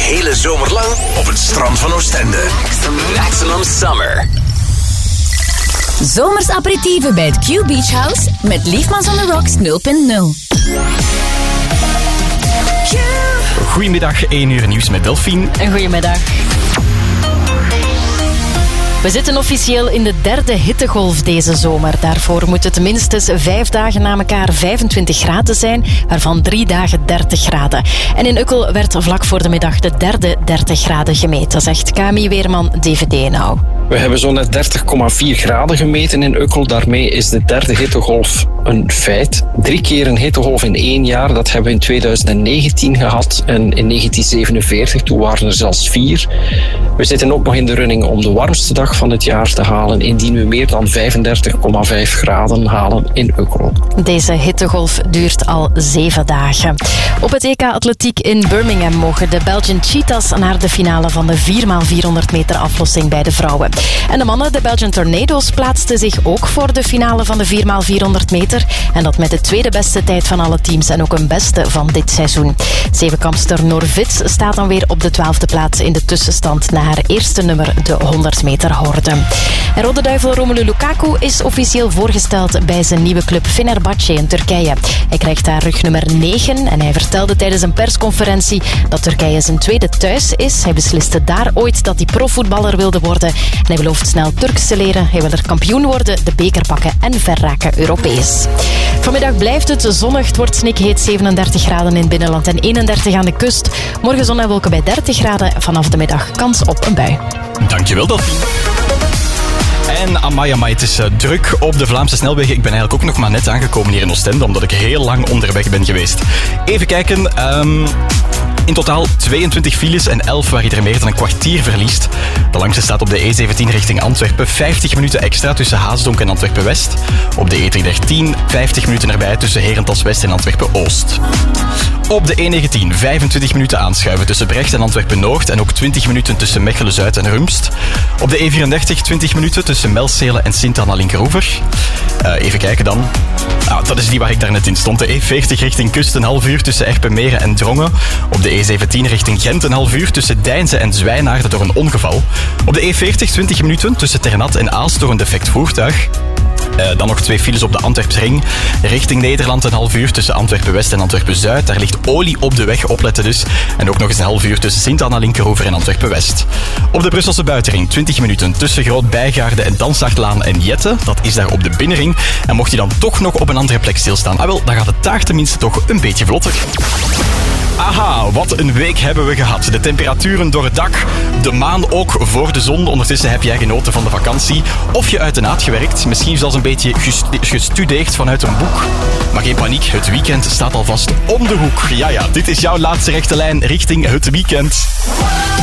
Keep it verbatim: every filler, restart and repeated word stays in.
hele zomer lang op het strand van Oostende. Maximum Summer. Zomers aperitieven bij het Q Beach House met Liefmans on the Rocks nul punt nul. Goedemiddag, één uur nieuws met Delphine. En goedemiddag. We zitten officieel in de derde hittegolf deze zomer. Daarvoor moet het minstens vijf dagen na elkaar vijfentwintig graden zijn, waarvan drie dagen dertig graden. En in Ukkel werd vlak voor de middag de derde dertig graden gemeten, zegt K M I-weerman D V D nou. We hebben zo net dertig komma vier graden gemeten in Ukkel. Daarmee is de derde hittegolf een feit. Drie keer een hittegolf in één jaar. Dat hebben we in tweeduizend negentien gehad. En in negentien zevenenveertig, toen waren er zelfs vier. We zitten ook nog in de running om de warmste dag van het jaar te halen, indien we meer dan vijfendertig komma vijf graden halen in Ukkel. Deze hittegolf duurt al zeven dagen. Op het E K Atletiek in Birmingham mogen de Belgian Cheetahs naar de finale van de vier bij vierhonderd meter aflossing bij de vrouwen. En de mannen, de Belgian Tornado's, plaatsten zich ook voor de finale van de vier bij vierhonderd meter. En dat met de tweede beste tijd van alle teams en ook een beste van dit seizoen. Zevenkampster Noor Vits staat dan weer op de twaalfde plaats in de tussenstand na haar eerste nummer, de honderd meter horde. En Rode Duivel Romelu Lukaku is officieel voorgesteld bij zijn nieuwe club Fenerbahce in Turkije. Hij krijgt daar rug nummer negen en hij vertelde tijdens een persconferentie dat Turkije zijn tweede thuis is. Hij besliste daar ooit dat hij profvoetballer wilde worden. En hij belooft snel Turks te leren. Hij wil er kampioen worden, de beker pakken en verraken Europees. Vanmiddag blijft het zonnig. Het wordt snikheet, zevenendertig graden in het binnenland en eenendertig aan de kust. Morgen zon en wolken bij dertig graden. Vanaf de middag kans op een bui. Dankjewel, Delphine. En amai, amai, het is uh, druk op de Vlaamse snelwegen. Ik ben eigenlijk ook nog maar net aangekomen hier in Oostende, omdat ik heel lang onderweg ben geweest. Even kijken... Um... In totaal tweeëntwintig files en elf waar je er meer dan een kwartier verliest. De langste staat op de E zeventien richting Antwerpen. vijftig minuten extra tussen Haasdonk en Antwerpen-West. Op de E driehonderddertien vijftig minuten erbij tussen Herentals-West en Antwerpen-Oost. Op de E negentien vijfentwintig minuten aanschuiven tussen Brecht en Antwerpen-Noord. En ook twintig minuten tussen Mechelen-Zuid en Rumst. Op de E vierendertig twintig minuten tussen Melcelen en Sint-Anna-Linkeroever. Uh, even kijken dan. Nou, dat is die waar ik daar net in stond. De E veertig richting Kust een half uur tussen Erpenmeren en Drongen. Op de E zeventien richting Gent een half uur tussen Deinze en Zwijnaarden door een ongeval. Op de E veertig twintig minuten tussen Ternat en Aalst door een defect voertuig. Uh, dan nog twee files op de Antwerpsring. Richting Nederland een half uur tussen Antwerpen-West en Antwerpen-Zuid. Daar ligt olie op de weg, opletten dus. En ook nog eens een half uur tussen Sint-Anna-Linkeroever en Antwerpen-West. Op de Brusselse buitenring twintig minuten tussen Groot-Bijgaarde en Dansachtlaan en Jette. Dat is daar op de binnenring. En mocht je dan toch nog op een andere plek stilstaan, ah wel, dan gaat het daar tenminste toch een beetje vlotter. Aha, wat een week hebben we gehad. De temperaturen door het dak, de maan ook voor de zon. Ondertussen heb jij genoten van de vakantie. Of je uit de naad gewerkt, misschien zelfs een beetje gestudeerd vanuit een boek. Maar geen paniek, het weekend staat alvast om de hoek. Ja ja, dit is jouw laatste rechte lijn richting het weekend.